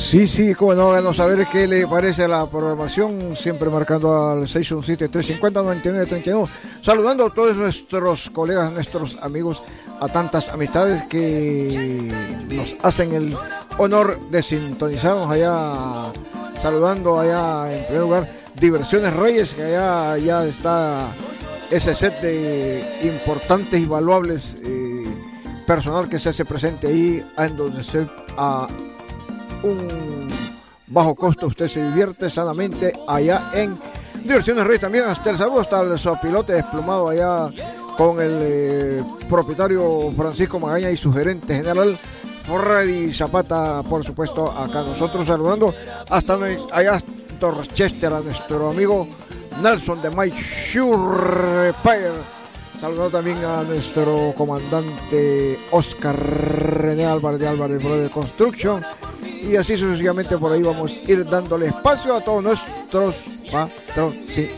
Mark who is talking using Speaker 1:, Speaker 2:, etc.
Speaker 1: Sí, como no, a saber qué le parece la programación, siempre marcando al 617-350-9931, saludando a todos nuestros colegas, nuestros amigos, a tantas amistades que nos hacen el honor de sintonizarnos allá, saludando allá en primer lugar Diversiones Reyes, que allá ya está ese set de importantes y valuables personal que se hace presente ahí, en donde se a un bajo costo usted se divierte sanamente allá en Diversiones Reyes. También hasta el saludo hasta el sopilote desplumado allá con el propietario Francisco Magaña y su gerente general Freddy Zapata, por supuesto, acá nosotros saludando hasta allá Dorchester a nuestro amigo Nelson de Mike Surefire. Saludando también a nuestro comandante Oscar René Álvarez de Álvarez Brother Construction. Y así sucesivamente por ahí vamos a ir dándole espacio a todos nuestros patrocinadores.